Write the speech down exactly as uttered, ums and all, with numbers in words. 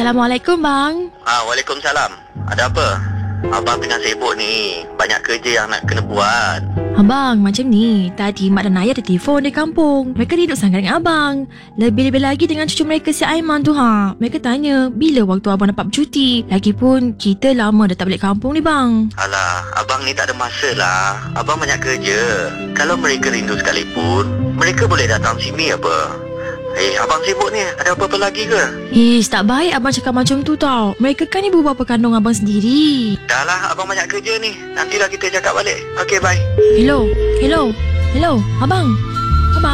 Assalamualaikum bang. Ah, Waalaikumsalam. Ada apa? Abang tengah sibuk ni. Banyak kerja yang nak kena buat. Abang, macam ni. Tadi mak dan ayah ada telefon dari kampung. Mereka rindu sangat dengan abang. Lebih-lebih lagi dengan cucu mereka si Aiman tu ha. Mereka tanya bila waktu abang dapat bercuti. Lagipun kita lama dah tak balik kampung ni bang. Alah, abang ni tak ada masa lah. Abang banyak kerja. Kalau mereka rindu sekalipun, mereka boleh datang sini apa? Eh, abang sibuk ni. Ada apa-apa lagi ke? Ish, tak baik abang cakap macam tu tau. Mereka kan ibu bapa kandung abang sendiri. Dah lah, abang banyak kerja ni. Nantilah kita cakap balik. Okey, bye. Hello, hello, hello, abang.